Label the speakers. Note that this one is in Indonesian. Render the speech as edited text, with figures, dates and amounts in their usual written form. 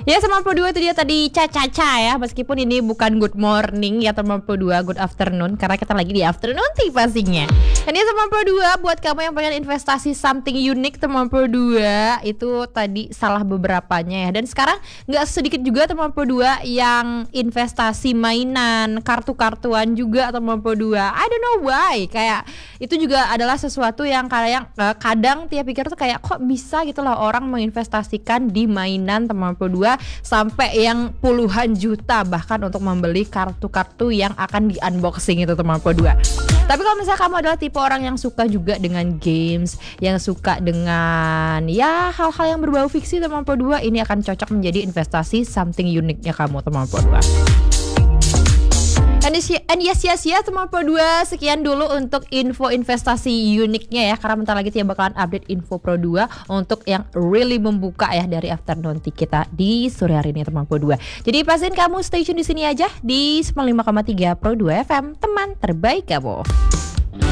Speaker 1: Ya sama Pro 2 itu dia tadi Caca ya. Meskipun ini bukan good morning ya teman Pro 2, good afternoon, karena kita lagi di afternoon tea pastinya. Dan ya teman Pro 2, buat kamu yang pengen investasi something unique teman Pro 2, itu tadi salah beberapanya ya. Dan sekarang gak sedikit juga teman Pro 2 yang investasi mainan, kartu-kartuan juga teman Pro 2. I don't know why, kayak itu juga adalah sesuatu yang kadang tiap pikir tuh kayak kok bisa gitu lah orang menginvestasikan di mainan teman Pro 2 sampai yang puluhan juta bahkan untuk membeli kartu-kartu yang akan di unboxing itu teman Pro 2. Tapi kalau misalnya kamu adalah tipe orang yang suka juga dengan games, yang suka dengan ya hal-hal yang berbau fiksi teman Pro 2, ini akan cocok menjadi investasi something uniknya kamu teman Pro 2. And yes teman Pro 2, sekian dulu untuk info investasi uniknya ya, karena bentar lagi kita bakalan update info Pro 2 untuk yang really membuka ya dari afternoon tea kita di sore hari ini teman Pro 2. Jadi pastiin kamu stay tune di sini aja di 95,3 Pro 2 FM, teman terbaik kamu.